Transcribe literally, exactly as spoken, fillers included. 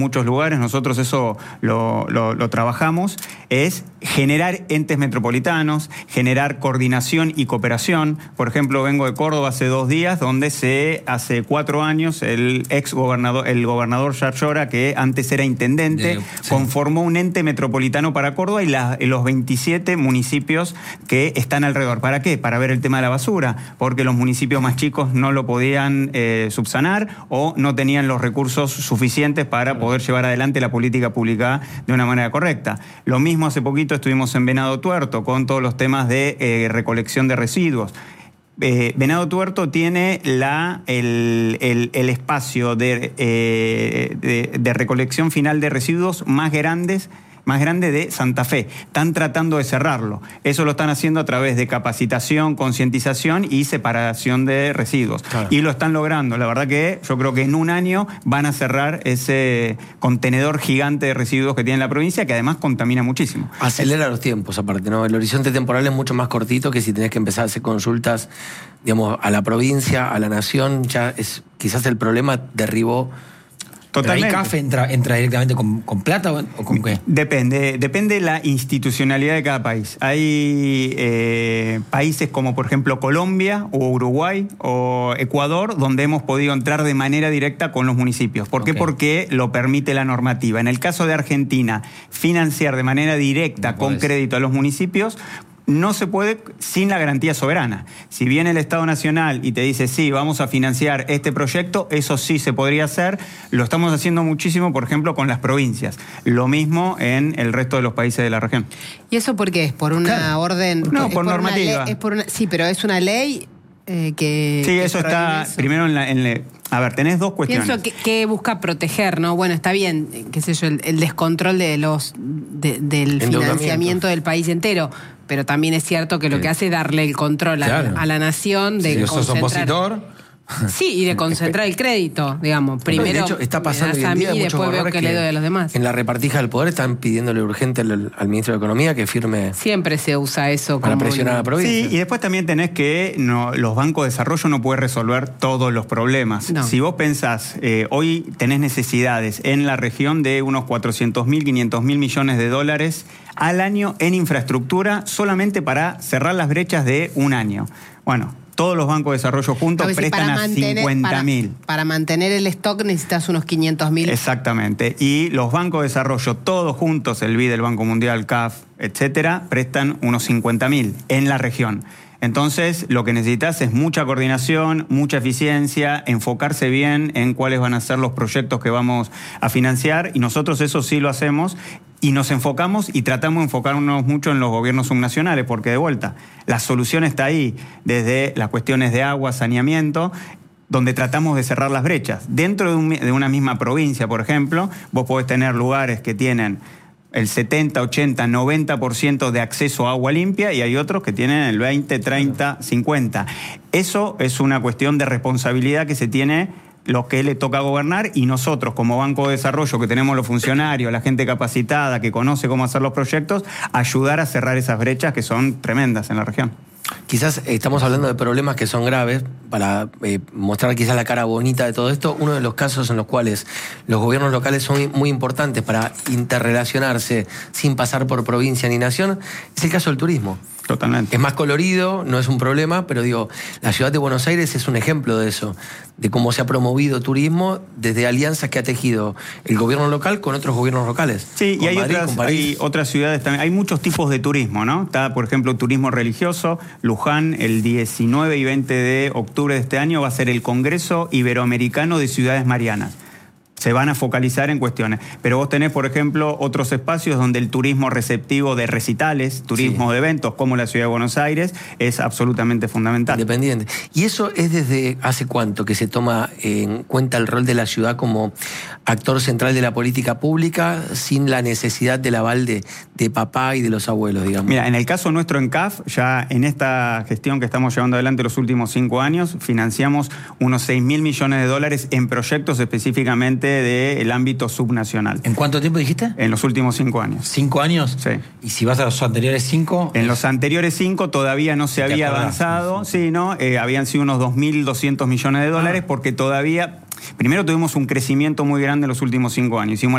muchos lugares, nosotros eso lo, lo, lo trabajamos, es generar entes metropolitanos, generar coordinación y cooperación. Por ejemplo, vengo de Córdoba hace dos días, donde se hace cuatro años el ex gobernador, el gobernador Yarlora, que antes era intendente, de, sí. conformó un ente metropolitano para Córdoba y, la, y los veintisiete municipios que están alrededor. ¿Para qué? Para ver el tema de la basura, porque los municipios más chicos no lo podían eh, subsanar o no tenían los recursos suficientes para poder poder llevar adelante la política pública de una manera correcta. Lo mismo hace poquito estuvimos en Venado Tuerto con todos los temas de eh, recolección de residuos. Eh, Venado Tuerto tiene la, el, el, el espacio de, eh, de, de recolección final de residuos más grandes más grande de Santa Fe. Están tratando de cerrarlo. Eso lo están haciendo a través de capacitación, concientización y separación de residuos. Claro. Y lo están logrando. La verdad que yo creo que en un año van a cerrar ese contenedor gigante de residuos que tiene la provincia, que además contamina muchísimo. Acelera los tiempos, aparte, ¿no? El horizonte temporal es mucho más cortito que si tenés que empezar a hacer consultas, digamos, a la provincia, a la nación. Ya es quizás el problema derribó. Totalmente. ¿Pero ahí C A F entra, entra directamente con, con plata o con qué? Depende, depende de la institucionalidad de cada país. Hay eh, países como por ejemplo Colombia o Uruguay o Ecuador donde hemos podido entrar de manera directa con los municipios. ¿Por qué? Okay. Porque lo permite la normativa. En el caso de Argentina, financiar de manera directa no con crédito a los municipios no se puede sin la garantía soberana. Si viene el Estado Nacional y te dice, sí, vamos a financiar este proyecto, eso sí se podría hacer. Lo estamos haciendo muchísimo, por ejemplo, con las provincias. Lo mismo en el resto de los países de la región. ¿Y eso por qué? ¿Es por una claro. orden? No, por, por normativa. Ley, es por una, sí, pero es una ley eh, que... Sí, eso está eso. primero en la... En la A ver, tenés dos cuestiones. Pienso que, que busca proteger, ¿no? Bueno, está bien, qué sé yo, el, el descontrol de los de, del financiamiento del país entero, pero también es cierto que lo sí. que hace es darle el control a, claro. a la nación de si yo sos opositor. Sí, y de concentrar el crédito, digamos. Primero, de hecho, está pasando hoy en día y después veo que, que le doy a los demás. En la repartija del poder están pidiéndole urgente al, al ministro de Economía que firme. Siempre se usa eso para como presionar a la provincia. Sí, y después también tenés que no, los bancos de desarrollo no pueden resolver todos los problemas. No. Si vos pensás, eh, hoy tenés necesidades en la región de unos cuatrocientos mil, quinientos mil millones de dólares al año en infraestructura solamente para cerrar las brechas de un año. Bueno, todos los bancos de desarrollo juntos decir, prestan a cincuenta mil. Para, para mantener el stock necesitas unos quinientos mil. Exactamente. Y los bancos de desarrollo, todos juntos, el B I D, el Banco Mundial, C A F, etcétera, prestan unos cincuenta mil en la región. Entonces, lo que necesitas es mucha coordinación, mucha eficiencia, enfocarse bien en cuáles van a ser los proyectos que vamos a financiar, y nosotros eso sí lo hacemos. Y nos enfocamos y tratamos de enfocarnos mucho en los gobiernos subnacionales, porque de vuelta, la solución está ahí, desde las cuestiones de agua, saneamiento, donde tratamos de cerrar las brechas. Dentro de, un, de una misma provincia, por ejemplo, vos podés tener lugares que tienen el setenta, ochenta, noventa por ciento de acceso a agua limpia y hay otros que tienen el veinte, treinta, cincuenta. Eso es una cuestión de responsabilidad que se tiene lo que le toca gobernar, y nosotros como Banco de Desarrollo, que tenemos los funcionarios, la gente capacitada, que conoce cómo hacer los proyectos, ayudar a cerrar esas brechas que son tremendas en la región. Quizás estamos hablando de problemas que son graves, para eh, mostrar quizás la cara bonita de todo esto. Uno de los casos en los cuales los gobiernos locales son muy importantes para interrelacionarse sin pasar por provincia ni nación es el caso del turismo. Totalmente. Es más colorido, no es un problema, pero digo, la ciudad de Buenos Aires es un ejemplo de eso, de cómo se ha promovido turismo desde alianzas que ha tejido el gobierno local con otros gobiernos locales. Sí, y hay, Madrid, otras, hay otras ciudades también. Hay muchos tipos de turismo, ¿no? Está, por ejemplo, turismo religioso. Luján, el diecinueve y veinte de octubre de este año, va a ser el Congreso Iberoamericano de Ciudades Marianas. Se van a focalizar en cuestiones. Pero vos tenés, por ejemplo, otros espacios donde el turismo receptivo de recitales, turismo sí. de eventos, como la Ciudad de Buenos Aires, es absolutamente fundamental. Independiente. ¿Y eso es desde hace cuánto que se toma en cuenta el rol de la ciudad como actor central de la política pública sin la necesidad del aval de, de papá y de los abuelos, digamos? Mira, en el caso nuestro en C A F, ya en esta gestión que estamos llevando adelante los últimos cinco años, financiamos unos seis mil millones de dólares en proyectos específicamente del ámbito subnacional. ¿En cuánto tiempo dijiste? En los últimos cinco años. ¿Cinco años? Sí. ¿Y si vas a los anteriores cinco? En los anteriores cinco todavía no se había avanzado, sí, ¿no? Eh, habían sido unos dos mil doscientos millones de dólares, ah. porque todavía, primero tuvimos un crecimiento muy grande en los últimos cinco años. Hicimos